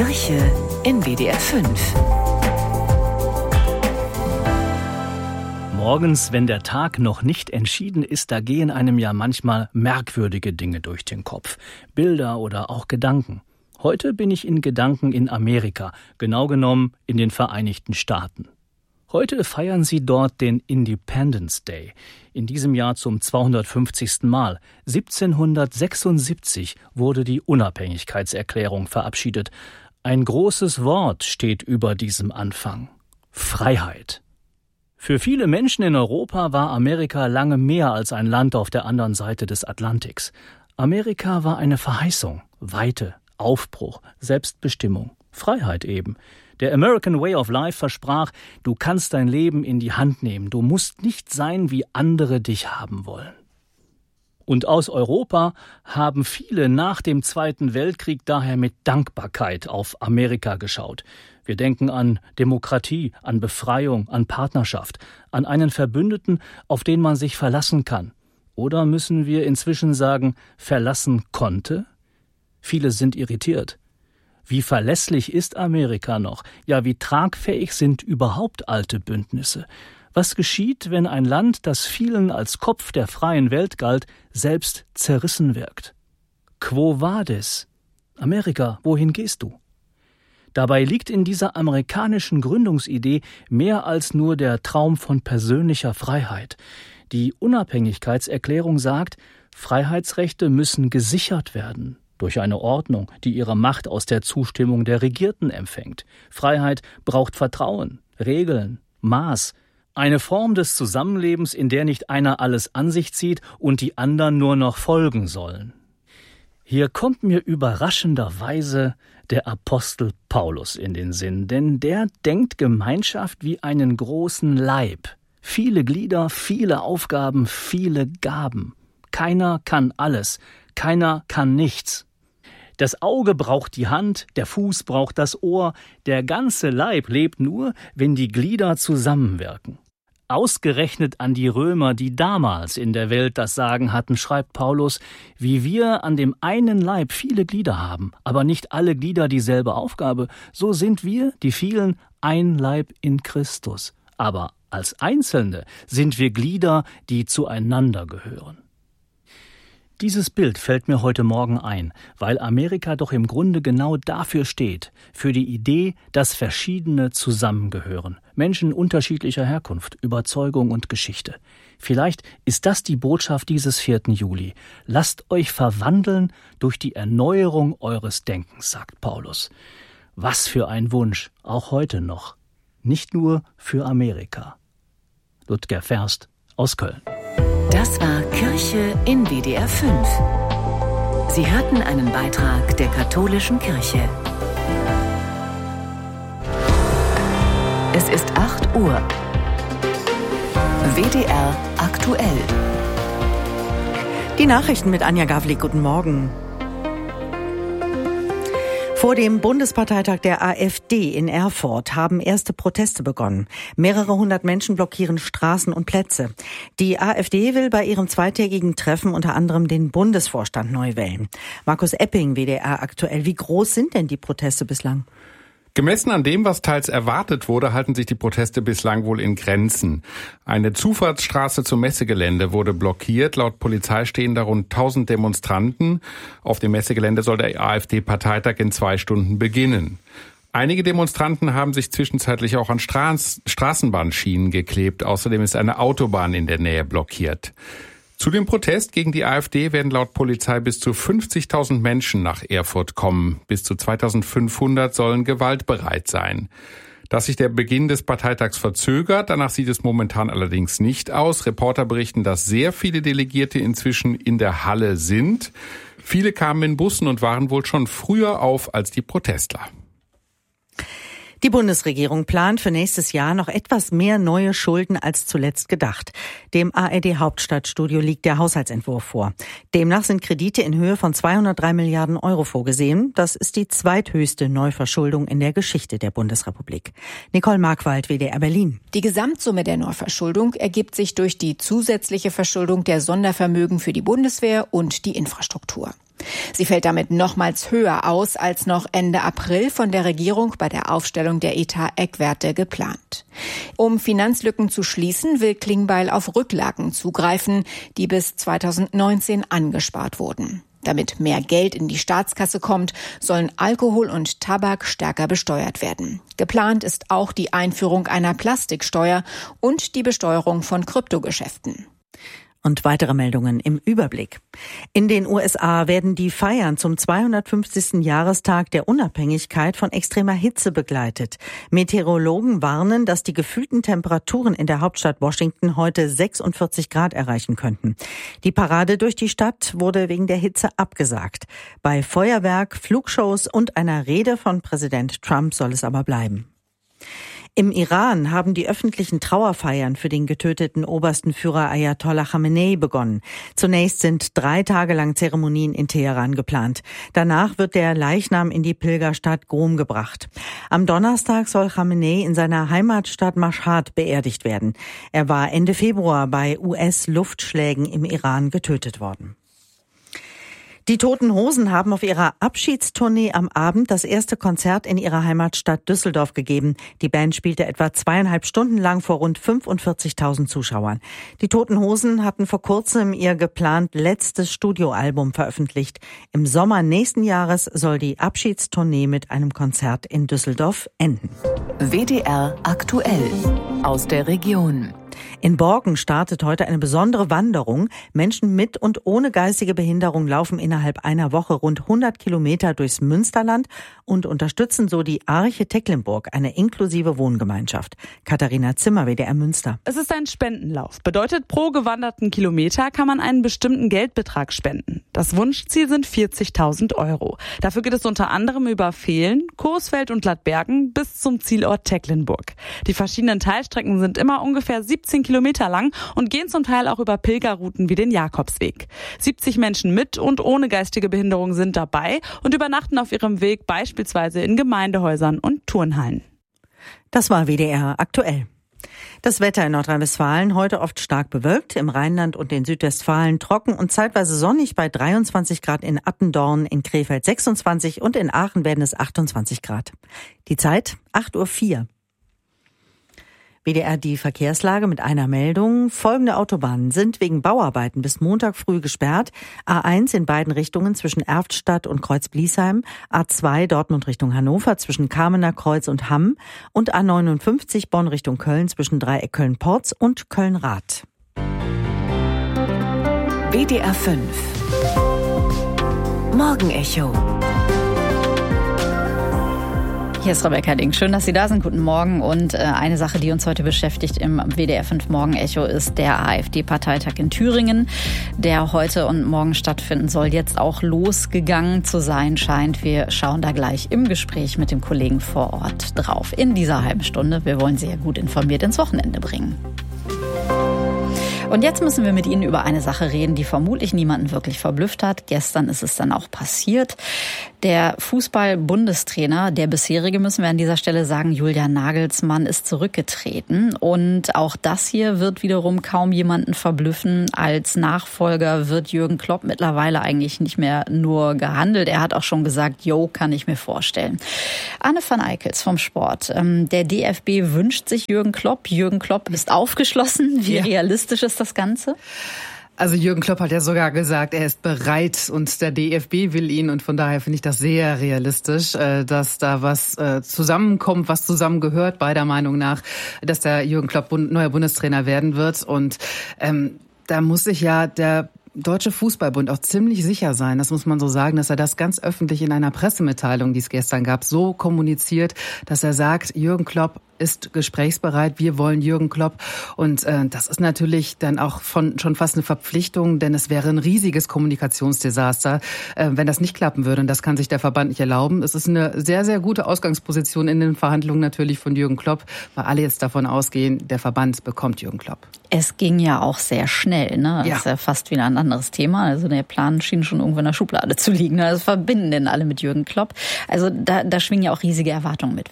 Kirche in WDR 5. Morgens, wenn der Tag noch nicht entschieden ist, da gehen einem ja manchmal merkwürdige Dinge durch den Kopf. Bilder oder auch Gedanken. Heute bin ich in Gedanken in Amerika, genau genommen in den Vereinigten Staaten. Heute feiern sie dort den Independence Day. In diesem Jahr zum 250. Mal. 1776 wurde die Unabhängigkeitserklärung verabschiedet. Ein großes Wort steht über diesem Anfang: Freiheit. Für viele Menschen in Europa war Amerika lange mehr als ein Land auf der anderen Seite des Atlantiks. Amerika war eine Verheißung, Weite, Aufbruch, Selbstbestimmung, Freiheit eben. Der American Way of Life versprach, du kannst dein Leben in die Hand nehmen, du musst nicht sein, wie andere dich haben wollen. Und aus Europa haben viele nach dem Zweiten Weltkrieg daher mit Dankbarkeit auf Amerika geschaut. Wir denken an Demokratie, an Befreiung, an Partnerschaft, an einen Verbündeten, auf den man sich verlassen kann. Oder müssen wir inzwischen sagen, verlassen konnte? Viele sind irritiert. Wie verlässlich ist Amerika noch? Ja, wie tragfähig sind überhaupt alte Bündnisse? Was geschieht, wenn ein Land, das vielen als Kopf der freien Welt galt, selbst zerrissen wirkt? Quo vadis? Amerika, wohin gehst du? Dabei liegt in dieser amerikanischen Gründungsidee mehr als nur der Traum von persönlicher Freiheit. Die Unabhängigkeitserklärung sagt, Freiheitsrechte müssen gesichert werden. Durch eine Ordnung, die ihre Macht aus der Zustimmung der Regierten empfängt. Freiheit braucht Vertrauen, Regeln, Maß. Eine Form des Zusammenlebens, in der nicht einer alles an sich zieht und die anderen nur noch folgen sollen. Hier kommt mir überraschenderweise der Apostel Paulus in den Sinn, denn der denkt Gemeinschaft wie einen großen Leib. Viele Glieder, viele Aufgaben, viele Gaben. Keiner kann alles, keiner kann nichts. Das Auge braucht die Hand, der Fuß braucht das Ohr, der ganze Leib lebt nur, wenn die Glieder zusammenwirken. Ausgerechnet an die Römer, die damals in der Welt das Sagen hatten, schreibt Paulus, wie wir an dem einen Leib viele Glieder haben, aber nicht alle Glieder dieselbe Aufgabe, so sind wir, die vielen, ein Leib in Christus. Aber als Einzelne sind wir Glieder, die zueinander gehören. Dieses Bild fällt mir heute Morgen ein, weil Amerika doch im Grunde genau dafür steht, für die Idee, dass Verschiedene zusammengehören. Menschen unterschiedlicher Herkunft, Überzeugung und Geschichte. Vielleicht ist das die Botschaft dieses 4. Juli. Lasst euch verwandeln durch die Erneuerung eures Denkens, sagt Paulus. Was für ein Wunsch, auch heute noch. Nicht nur für Amerika. Ludger Ferst aus Köln. Das war Kirche in WDR 5. Sie hörten einen Beitrag der Katholischen Kirche. Es ist 8 Uhr. WDR aktuell. Die Nachrichten mit Anja Gavlik. Guten Morgen. Vor dem Bundesparteitag der AfD in Erfurt haben erste Proteste begonnen. Mehrere hundert Menschen blockieren Straßen und Plätze. Die AfD will bei ihrem zweitägigen Treffen unter anderem den Bundesvorstand neu wählen. Markus Epping, WDR aktuell. Wie groß sind denn die Proteste bislang? Gemessen an dem, was teils erwartet wurde, halten sich die Proteste bislang wohl in Grenzen. Eine Zufahrtsstraße zum Messegelände wurde blockiert. Laut Polizei stehen da rund 1000 Demonstranten. Auf dem Messegelände soll der AfD-Parteitag in 2 Stunden beginnen. Einige Demonstranten haben sich zwischenzeitlich auch an Straßenbahnschienen geklebt. Außerdem ist eine Autobahn in der Nähe blockiert. Zu dem Protest gegen die AfD werden laut Polizei bis zu 50.000 Menschen nach Erfurt kommen. Bis zu 2.500 sollen gewaltbereit sein. Dass sich der Beginn des Parteitags verzögert, danach sieht es momentan allerdings nicht aus. Reporter berichten, dass sehr viele Delegierte inzwischen in der Halle sind. Viele kamen in Bussen und waren wohl schon früher auf als die Protestler. Die Bundesregierung plant für nächstes Jahr noch etwas mehr neue Schulden als zuletzt gedacht. Dem ARD-Hauptstadtstudio liegt der Haushaltsentwurf vor. Demnach sind Kredite in Höhe von 203 Milliarden Euro vorgesehen. Das ist die zweithöchste Neuverschuldung in der Geschichte der Bundesrepublik. Nicole Markwald, WDR Berlin. Die Gesamtsumme der Neuverschuldung ergibt sich durch die zusätzliche Verschuldung der Sondervermögen für die Bundeswehr und die Infrastruktur. Sie fällt damit nochmals höher aus als noch Ende April von der Regierung bei der Aufstellung der Etat-Eckwerte geplant. Um Finanzlücken zu schließen, will Klingbeil auf Rücklagen zugreifen, die bis 2019 angespart wurden. Damit mehr Geld in die Staatskasse kommt, sollen Alkohol und Tabak stärker besteuert werden. Geplant ist auch die Einführung einer Plastiksteuer und die Besteuerung von Kryptogeschäften. Und weitere Meldungen im Überblick. In den USA werden die Feiern zum 250. Jahrestag der Unabhängigkeit von extremer Hitze begleitet. Meteorologen warnen, dass die gefühlten Temperaturen in der Hauptstadt Washington heute 46 Grad erreichen könnten. Die Parade durch die Stadt wurde wegen der Hitze abgesagt. Bei Feuerwerk, Flugshows und einer Rede von Präsident Trump soll es aber bleiben. Im Iran haben die öffentlichen Trauerfeiern für den getöteten obersten Führer Ayatollah Khamenei begonnen. Zunächst sind 3 Tage lang Zeremonien in Teheran geplant. Danach wird der Leichnam in die Pilgerstadt Qom gebracht. Am Donnerstag soll Khamenei in seiner Heimatstadt Mashhad beerdigt werden. Er war Ende Februar bei US-Luftschlägen im Iran getötet worden. Die Toten Hosen haben auf ihrer Abschiedstournee am Abend das erste Konzert in ihrer Heimatstadt Düsseldorf gegeben. Die Band spielte etwa 2,5 Stunden lang vor rund 45.000 Zuschauern. Die Toten Hosen hatten vor kurzem ihr geplant letztes Studioalbum veröffentlicht. Im Sommer nächsten Jahres soll die Abschiedstournee mit einem Konzert in Düsseldorf enden. WDR aktuell aus der Region. In Borken startet heute eine besondere Wanderung. Menschen mit und ohne geistige Behinderung laufen innerhalb einer Woche rund 100 Kilometer durchs Münsterland und unterstützen so die Arche Tecklenburg, eine inklusive Wohngemeinschaft. Katharina Zimmer, WDR Münster. Es ist ein Spendenlauf. Bedeutet, pro gewanderten Kilometer kann man einen bestimmten Geldbetrag spenden. Das Wunschziel sind 40.000 €. Dafür geht es unter anderem über Vehlen, Coesfeld und Ladbergen bis zum Zielort Tecklenburg. Die verschiedenen Teilstrecken sind immer ungefähr 17 Kilometer lang und gehen zum Teil auch über Pilgerrouten wie den Jakobsweg. 70 Menschen mit und ohne geistige Behinderung sind dabei und übernachten auf ihrem Weg beispielsweise in Gemeindehäusern und Turnhallen. Das war WDR aktuell. Das Wetter in Nordrhein-Westfalen heute oft stark bewölkt, im Rheinland und in Südwestfalen trocken und zeitweise sonnig bei 23 Grad in Attendorn, in Krefeld 26 und in Aachen werden es 28 Grad. Die Zeit 8:04 Uhr. WDR die Verkehrslage mit einer Meldung. Folgende Autobahnen sind wegen Bauarbeiten bis Montag früh gesperrt. A1 in beiden Richtungen zwischen Erftstadt und Kreuz-Bliesheim, A2 Dortmund Richtung Hannover zwischen Kamener Kreuz und Hamm und A59 Bonn Richtung Köln zwischen Dreieck Köln-Porz und Köln-Rath. WDR 5 Morgenecho. Hier ist Rebecca Ding. Schön, dass Sie da sind. Guten Morgen. Und eine Sache, die uns heute beschäftigt im WDR 5 Morgenecho, ist der AfD-Parteitag in Thüringen, der heute und morgen stattfinden soll, jetzt auch losgegangen zu sein scheint. Wir schauen da gleich im Gespräch mit dem Kollegen vor Ort drauf. In dieser halben Stunde. Wir wollen Sie ja gut informiert ins Wochenende bringen. Und jetzt müssen wir mit Ihnen über eine Sache reden, die vermutlich niemanden wirklich verblüfft hat. Gestern ist es dann auch passiert. Der Fußball-Bundestrainer, der bisherige, müssen wir an dieser Stelle sagen, Julian Nagelsmann, ist zurückgetreten. Und auch das hier wird wiederum kaum jemanden verblüffen. Als Nachfolger wird Jürgen Klopp mittlerweile eigentlich nicht mehr nur gehandelt. Er hat auch schon gesagt, kann ich mir vorstellen. Anne van Eickels vom Sport. Der DFB wünscht sich Jürgen Klopp. Jürgen Klopp ist aufgeschlossen. Wie realistisch ist das Ganze? Also Jürgen Klopp hat ja sogar gesagt, er ist bereit und der DFB will ihn. Und von daher finde ich das sehr realistisch, dass da was zusammenkommt, was zusammengehört, beider Meinung nach, dass der Jürgen Klopp neuer Bundestrainer werden wird. Und da muss sich ja der Deutsche Fußballbund auch ziemlich sicher sein, das muss man so sagen, dass er das ganz öffentlich in einer Pressemitteilung, die es gestern gab, so kommuniziert, dass er sagt, Jürgen Klopp ist gesprächsbereit, wir wollen Jürgen Klopp. Und das ist natürlich dann auch schon fast eine Verpflichtung, denn es wäre ein riesiges Kommunikationsdesaster, wenn das nicht klappen würde. Und das kann sich der Verband nicht erlauben. Es ist eine sehr, sehr gute Ausgangsposition in den Verhandlungen natürlich von Jürgen Klopp, weil alle jetzt davon ausgehen, der Verband bekommt Jürgen Klopp. Es ging ja auch sehr schnell, ne? Das ist ja fast wieder ein anderes Thema. Also der Plan schien schon irgendwo in der Schublade zu liegen. Das verbinden denn alle mit Jürgen Klopp. Also da schwingen ja auch riesige Erwartungen mit. Welche?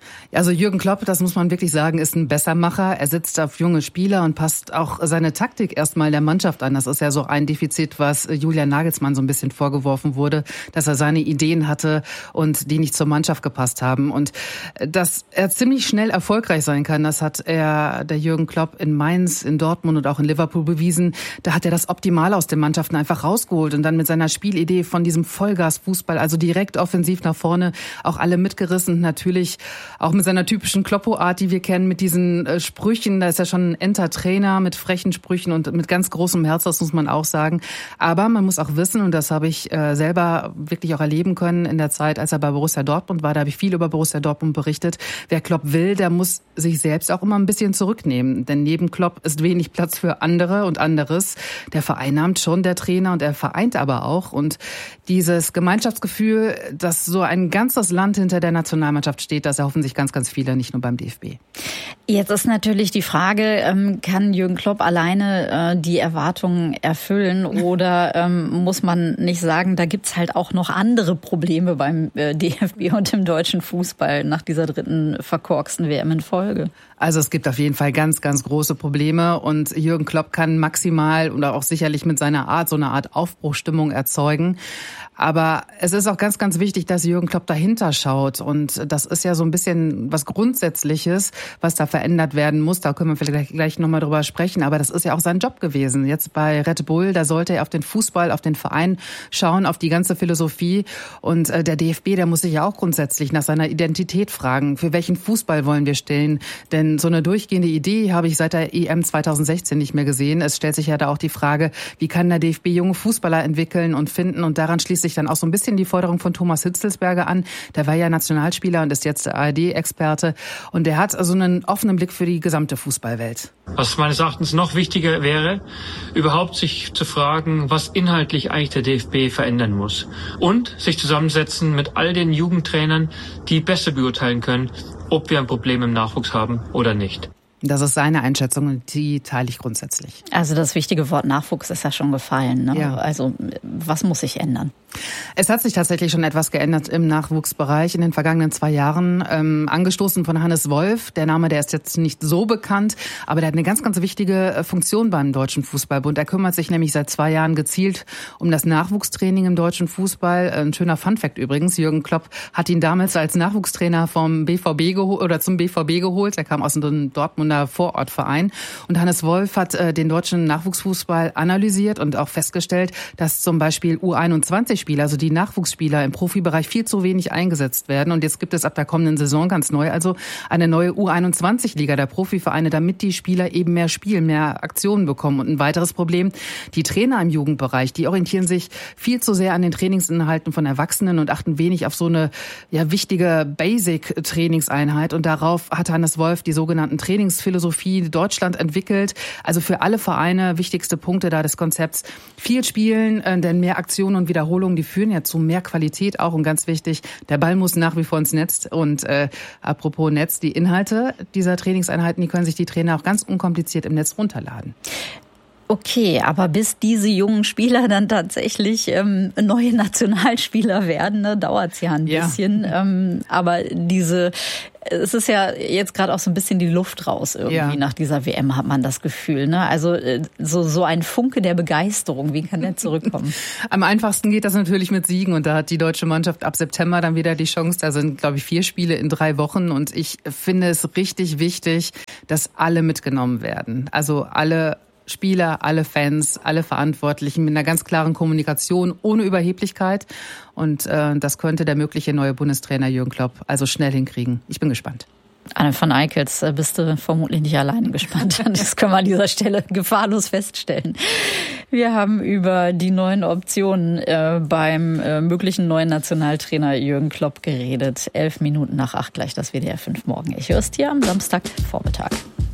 Also Jürgen Klopp, das muss man wirklich sagen, ist ein Bessermacher. Er sitzt auf junge Spieler und passt auch seine Taktik erstmal der Mannschaft an. Das ist ja so ein Defizit, was Julian Nagelsmann so ein bisschen vorgeworfen wurde, dass er seine Ideen hatte und die nicht zur Mannschaft gepasst haben. Und dass er ziemlich schnell erfolgreich sein kann, das hat der Jürgen Klopp in Mainz, in Dortmund und auch in Liverpool bewiesen. Da hat er das Optimale aus den Mannschaften einfach rausgeholt und dann mit seiner Spielidee von diesem Vollgas-Fußball, also direkt offensiv nach vorne, auch alle mitgerissen. Natürlich auch mit seiner typischen Kloppo-Art, die wir kennen, mit diesen Sprüchen. Da ist er schon ein Entertrainer mit frechen Sprüchen und mit ganz großem Herz, das muss man auch sagen. Aber man muss auch wissen, und das habe ich selber wirklich auch erleben können in der Zeit, als er bei Borussia Dortmund war, da habe ich viel über Borussia Dortmund berichtet. Wer Klopp will, der muss sich selbst auch immer ein bisschen zurücknehmen. Denn neben Klopp ist wenig Platz für andere und anderes. Der vereinnahmt schon der Trainer und er vereint aber auch. Und dieses Gemeinschaftsgefühl, dass so ein ganzes Land hinter der Nationalmannschaft steht, das erhoffen sich ganz viele, nicht nur beim DFB. Jetzt ist natürlich die Frage, kann Jürgen Klopp alleine die Erwartungen erfüllen oder muss man nicht sagen, da gibt's halt auch noch andere Probleme beim DFB und im deutschen Fußball nach dieser 3. verkorksten WM in Folge? Also es gibt auf jeden Fall ganz große Probleme und Jürgen Klopp kann maximal oder auch sicherlich mit seiner Art so eine Art Aufbruchstimmung erzeugen. Aber es ist auch ganz wichtig, dass Jürgen Klopp dahinter schaut. Und das ist ja so ein bisschen was Grundsätzliches, was da verändert werden muss. Da können wir vielleicht gleich nochmal drüber sprechen. Aber das ist ja auch sein Job gewesen. Jetzt bei Red Bull, da sollte er auf den Fußball, auf den Verein schauen, auf die ganze Philosophie. Und der DFB, der muss sich ja auch grundsätzlich nach seiner Identität fragen. Für welchen Fußball wollen wir stehen? Denn so eine durchgehende Idee habe ich seit der EM 2016 nicht mehr gesehen. Es stellt sich ja da auch die Frage, wie kann der DFB junge Fußballer entwickeln und finden? Und daran schließt sich dann auch so ein bisschen die Forderung von Thomas Hitzelsberger an. Der war ja Nationalspieler und ist jetzt ARD-Experte. Und der hat also einen offenen Blick für die gesamte Fußballwelt. Was meines Erachtens noch wichtiger wäre, überhaupt sich zu fragen, was inhaltlich eigentlich der DFB verändern muss. Und sich zusammensetzen mit all den Jugendtrainern, die besser beurteilen können, ob wir ein Problem im Nachwuchs haben oder nicht. Das ist seine Einschätzung und die teile ich grundsätzlich. Also das wichtige Wort Nachwuchs ist ja schon gefallen, ne? Ja. Also was muss sich ändern? Es hat sich tatsächlich schon etwas geändert im Nachwuchsbereich in den vergangenen 2 Jahren. Angestoßen von Hannes Wolf. Der Name, der ist jetzt nicht so bekannt, aber der hat eine ganz wichtige Funktion beim Deutschen Fußballbund. Er kümmert sich nämlich seit 2 Jahren gezielt um das Nachwuchstraining im deutschen Fußball. Ein schöner Funfact übrigens. Jürgen Klopp hat ihn damals als Nachwuchstrainer zum BVB geholt. Er kam aus einem Dortmunder Vorortverein. Und Hannes Wolf hat den deutschen Nachwuchsfußball analysiert und auch festgestellt, dass zum Beispiel U21-Spieler, also die Nachwuchsspieler im Profibereich, viel zu wenig eingesetzt werden. Und jetzt gibt es ab der kommenden Saison ganz neu also eine neue U21-Liga der Profivereine, damit die Spieler eben mehr spielen, mehr Aktionen bekommen. Und ein weiteres Problem, die Trainer im Jugendbereich, die orientieren sich viel zu sehr an den Trainingsinhalten von Erwachsenen und achten wenig auf so eine wichtige Basic-Trainingseinheit. Und darauf hat Hannes Wolf die sogenannten Trainingsphilosophie Deutschland entwickelt. Also für alle Vereine wichtigste Punkte da des Konzepts. Viel spielen, denn mehr Aktionen und Wiederholungen, die führen ja zu mehr Qualität auch. Und ganz wichtig, der Ball muss nach wie vor ins Netz. Und apropos Netz, die Inhalte dieser Trainingseinheiten, die können sich die Trainer auch ganz unkompliziert im Netz runterladen. Okay, aber bis diese jungen Spieler dann tatsächlich neue Nationalspieler werden, ne, dauert es ja ein bisschen. Aber es ist ja jetzt gerade auch so ein bisschen die Luft raus irgendwie nach dieser WM, hat man das Gefühl. Ne? Also so ein Funke der Begeisterung, wie kann der zurückkommen? Am einfachsten geht das natürlich mit Siegen und da hat die deutsche Mannschaft ab September dann wieder die Chance. Da sind, glaube ich, 4 Spiele in 3 Wochen und ich finde es richtig wichtig, dass alle mitgenommen werden. Also alle Spieler, alle Fans, alle Verantwortlichen mit einer ganz klaren Kommunikation, ohne Überheblichkeit. Und das könnte der mögliche neue Bundestrainer Jürgen Klopp also schnell hinkriegen. Ich bin gespannt. Anne von Eickels, bist du vermutlich nicht alleine gespannt. Das können wir an dieser Stelle gefahrlos feststellen. Wir haben über die neuen Optionen beim möglichen neuen Nationaltrainer Jürgen Klopp geredet. 11 Minuten nach 8 gleich das WDR 5 Morgen. Ich höre es dir am Samstagvormittag.